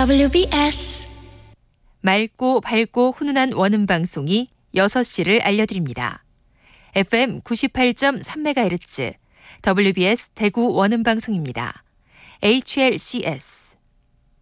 WBS 맑고 밝고 훈훈한 원음 방송이 6시를 알려드립니다. FM 98.3MHz WBS 대구 원음 방송입니다. HLCS